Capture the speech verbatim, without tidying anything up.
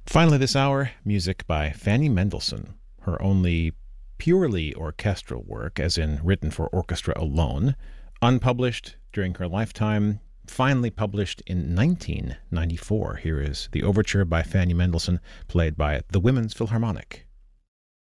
Finally this hour, music by Fanny Mendelssohn. Her only purely orchestral work, as in written for orchestra alone, unpublished during her lifetime, finally published in nineteen ninety-four. Here is the overture by Fanny Mendelssohn, played by the Women's Philharmonic.